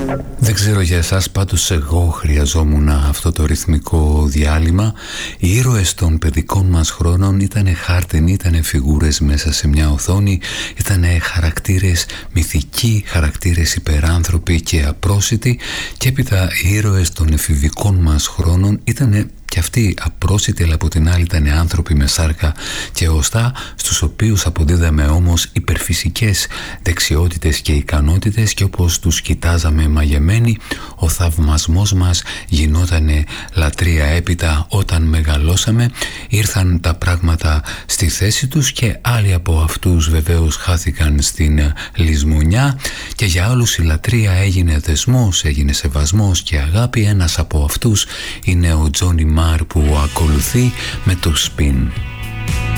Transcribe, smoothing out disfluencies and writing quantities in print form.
Δεν ξέρω για εσάς, πάντως εγώ χρειαζόμουν αυτό το ρυθμικό διάλειμμα. Οι ήρωες των παιδικών μας χρόνων ήτανε χάρτενοι, ήτανε φιγούρες μέσα σε μια οθόνη, ήτανε χαρακτήρες μυθικοί, χαρακτήρες υπεράνθρωποι και απρόσιτοι, και έπειτα οι ήρωες των εφηβικών μας χρόνων ήτανε και αυτοί απρόσιτοι, αλλά από την άλλη ήταν άνθρωποι με σάρκα και οστά, στους οποίους αποδίδαμε όμως υπερφυσικές δεξιότητες και ικανότητες, και όπως τους κοιτάζαμε μαγεμένοι, ο θαυμασμός μας γινότανε λατρεία. Έπειτα, όταν μεγαλώσαμε, ήρθαν τα πράγματα στη θέση τους και άλλοι από αυτούς βεβαίως χάθηκαν στην λησμονιά, και για όλους η λατρεία έγινε δεσμός, έγινε σεβασμός και αγάπη. Ένας από αυτούς είναι ο Τζόνι που ακολουθεί με το Spin.